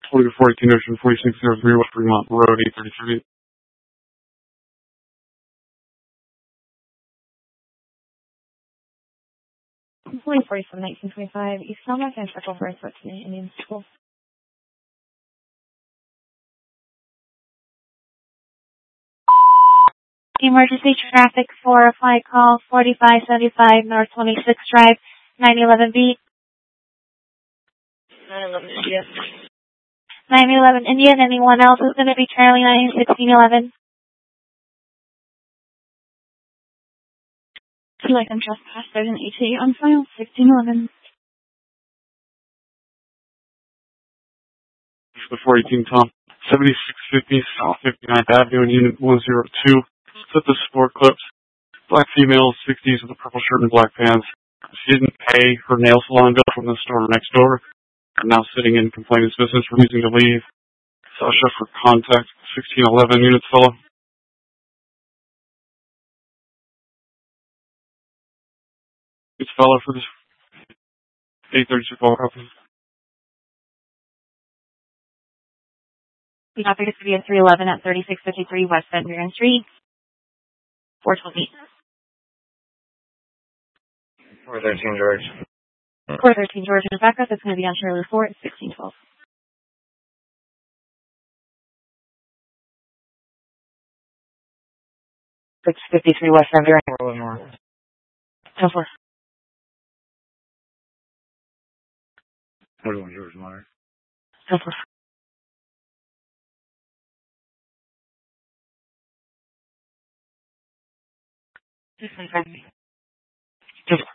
4418 Ocean 4603 West Fremont Road 833. 47, 1925, East Selma, and Circle First, Indian School. Emergency traffic for a flight call 4575 North 26th Drive, 911B. 911 Indian. 911 Indian. Anyone else is going to be Charlie 91611? Like I'm trespassed. There's an HA on file, 1611. The 418 Tom, 7650 South 59th Avenue in Unit 102. Set the sport clips. Black female, 60s with a purple shirt and black pants. She didn't pay her nail salon bill from the store next door. Now sitting in complainant's business, refusing to leave. Sasha for contact, 1611 units fellow. It's fellow for this 832 call copy. We got to be at 311 at 3653 West Van Buren Street. 412. 413 George. 413 George and backup. It's going to be on Shirley Fort, 1612. 653 West Van Buren, Roland North. 10-4. 41 George Meyer. 10-4. Just confirm me. 10-4.